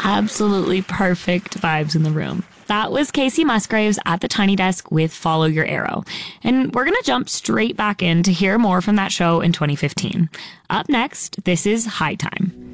Absolutely perfect vibes in the room. That was Casey Musgraves at the Tiny Desk with Follow Your Arrow. And we're going to jump straight back in to hear more from that show in 2015. Up next, this is High Time.